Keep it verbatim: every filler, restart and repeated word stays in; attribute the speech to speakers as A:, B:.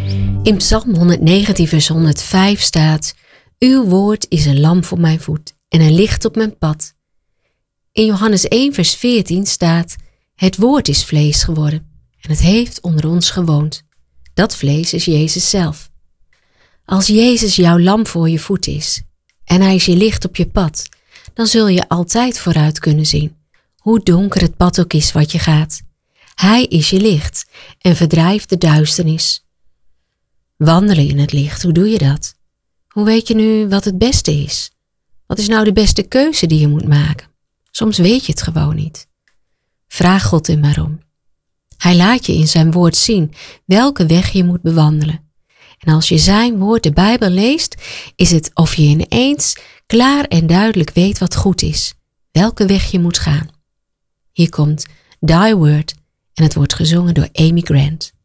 A: In Psalm honderdnegentien vers honderdvijf staat: Uw woord is een lamp voor mijn voet en een licht op mijn pad. In Johannes één vers veertien staat: Het woord is vlees geworden en het heeft onder ons gewoond. Dat vlees is Jezus zelf. Als Jezus jouw lamp voor je voet is en hij is je licht op je pad, dan zul je altijd vooruit kunnen zien, hoe donker het pad ook is wat je gaat. Hij is je licht en verdrijft de duisternis. Wandelen in het licht, hoe doe je dat? Hoe weet je nu wat het beste is? Wat is nou de beste keuze die je moet maken? Soms weet je het gewoon niet. Vraag God er maar om. Hij laat je in zijn woord zien welke weg je moet bewandelen. En als je zijn woord, de Bijbel, leest, is het of je ineens klaar en duidelijk weet wat goed is, welke weg je moet gaan. Hier komt Thy Word en het wordt gezongen door Amy Grant.